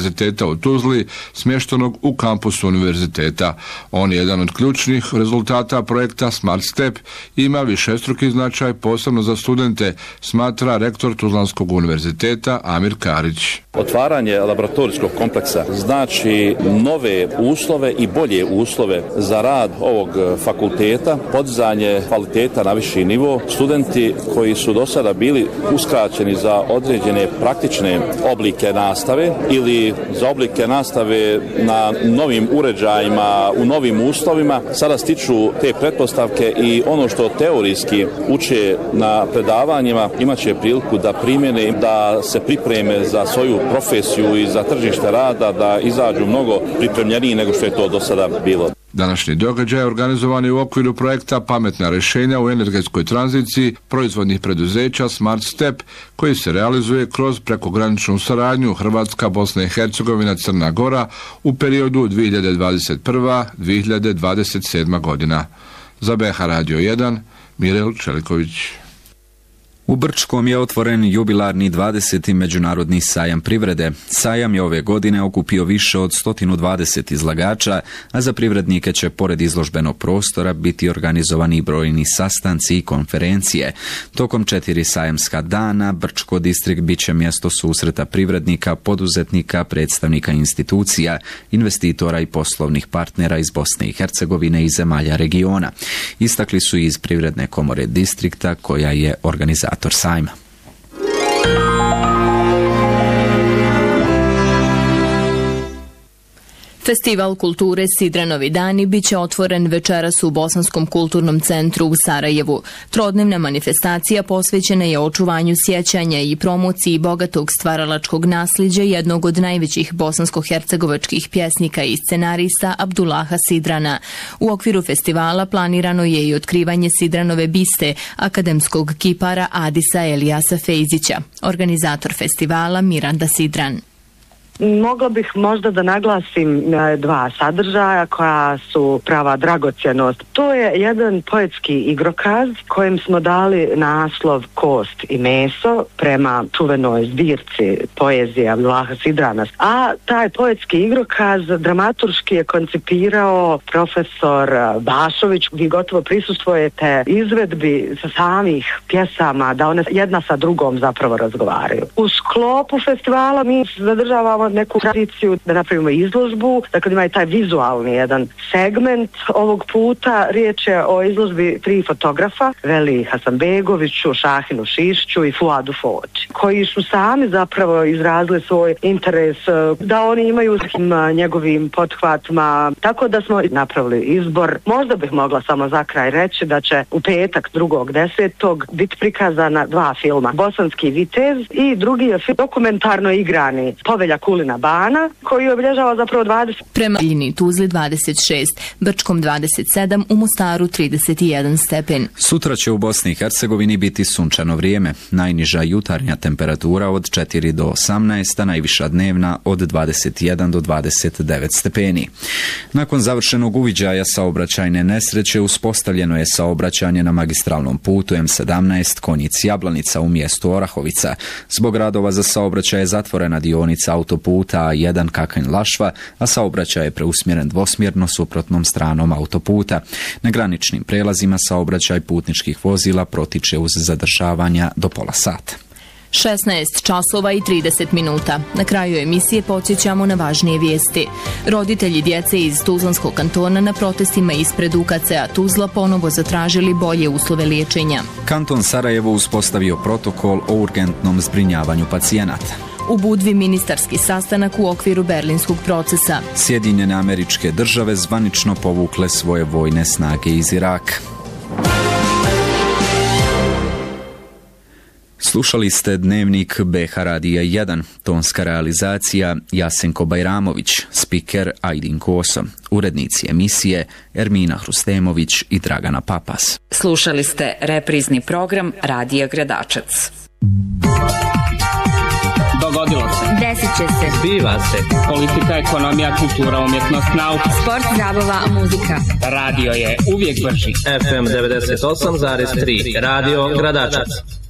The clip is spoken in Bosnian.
univerziteta u Tuzli, smještenog u kampusu univerziteta. On je jedan od ključnih rezultata projekta Smart Step i ima višestruki značaj posebno za studente, smatra rektor Tuzlanskog univerziteta Amir Karić. Otvaranje laboratorijskog kompleksa znači nove uslove i bolje uslove za rad ovog fakulteta, podizanje kvaliteta na viši nivo. Studenti koji su do sada bili uskraćeni za određene praktične oblike nastave ili za oblike nastave na novim uređajima, u novim uslovima, sada stiču te pretpostavke i ono što teorijski uče na predavanjima imaće priliku da primjene, da se pripreme za svoju profesiju i za tržište rada, da izađu mnogo pripremljeniji nego što je to do sada bilo. Današnji događaj organizovan je u okviru projekta Pametna rješenja u energetskoj tranziciji proizvodnih preduzeća Smart Step, koji se realizuje kroz prekograničnu saradnju Hrvatska, Bosna i Hercegovina, Crna Gora u periodu 2021-2027 godina. Za BH Radio 1, Mirel Čeliković. U Brčkom je otvoren jubilarni 20. međunarodni sajam privrede. Sajam je ove godine okupio više od 120 izlagača, a za privrednike će pored izložbenog prostora biti organizovani brojni sastanci i konferencije. Tokom 4 sajamska dana Brčko distrikt bit će mjesto susreta privrednika, poduzetnika, predstavnika institucija, investitora i poslovnih partnera iz Bosne i Hercegovine i zemalja regiona. Istakli su iz Privredne komore distrikta, koja je organizator sajma. Festival kulture Sidranovi dani biće otvoren večeras u Bosanskom kulturnom centru u Sarajevu. Trodnevna manifestacija posvećena je očuvanju sjećanja i promociji bogatog stvaralačkog nasljeđa jednog od najvećih bosansko-hercegovačkih pjesnika i scenarista Abdullaha Sidrana. U okviru festivala planirano je i otkrivanje Sidranove biste akademskog kipara Adisa Elijasa Fejzića. Organizator festivala Miranda Sidran. Mogla bih možda da naglasim 2 sadržaja koja su prava dragocjenost. To je jedan poetski igrokaz kojem smo dali naslov Kost i meso prema čuvenoj zbirci poezije Abdullaha Sidrana. A taj poetski igrokaz dramaturški je koncipirao profesor Bašović. Vi gotovo prisustvujete izvedbi sa samih pjesama, da one jedna sa drugom zapravo razgovaraju. U sklopu festivala mi zadržavamo neku tradiciju da napravimo izložbu, dakle ima i taj vizualni jedan segment. Ovog puta riječ je o izložbi 3 fotografa, Veli Hasanbegoviću, Šahinu Šišću i Fuadu Foči, koji su sami zapravo izrazili svoj interes da oni imaju njegovim pothvatima, tako da smo napravili izbor. Možda bih mogla samo za kraj reći da će u petak 2.10. biti prikazana 2 filma. Bosanski vitez i drugi je dokumentarno igrani Povelja Kulina Bana, koji obilježava zapravo 20. Prema Ljini Tuzli 26, Brčkom 27, u Mostaru 31 stepen. Sutra će u Bosni i Hercegovini biti sunčano vrijeme. Najniža jutarnja temperatura od 4 do 18, a najviša dnevna od 21 do 29 stepeni. Nakon završenog uviđaja saobraćajne nesreće uspostavljeno je saobraćanje na magistralnom putu M17 Konjic-Jablanica u mjestu Orahovica. Zbog radova za saobraćaj je zatvorena dionica autoputa A1 Kakanj-Lašva, a saobraćaj je preusmjeren dvosmjerno suprotnom stranom autoputa. Na graničnim prelazima saobraćaj putničkih vozila protiče uz zadržavanja do pola sata. 16 časova i 30 minuta. Na kraju emisije podsjećamo na važnije vijesti. Roditelji djece iz Tuzlanskog kantona na protestima ispred UKC-a Tuzla ponovo zatražili bolje uslove liječenja. Kanton Sarajevo uspostavio protokol o urgentnom zbrinjavanju pacijenata. U Budvi ministarski sastanak u okviru berlinskog procesa. Sjedinjene Američke Države zvanično povukle svoje vojne snage iz Iraka. Slušali ste dnevnik BH Radija 1, tonska realizacija Jasenko Bajramović, spiker Ajdin Koso, urednici emisije Ermina Hrustemović i Dragana Papas. Slušali ste reprizni program Radija Gradačac. Dogodilo se. Desit će se. Zbiva se. Politika, ekonomija, kultura, umjetnost, nauka. Sport, zabava, muzika. Radio je uvijek brži. FM 98,3. Radio Gradačac.